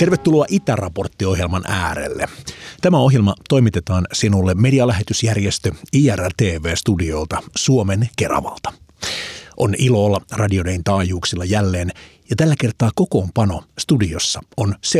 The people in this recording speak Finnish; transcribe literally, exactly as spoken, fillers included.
Tervetuloa Itäraportti-ohjelman äärelle. Tämä ohjelma toimitetaan sinulle medialähetysjärjestö I R L T V-studiolta Suomen Keravalta. On ilo olla radioiden taajuuksilla jälleen ja tällä kertaa kokoonpano studiossa on se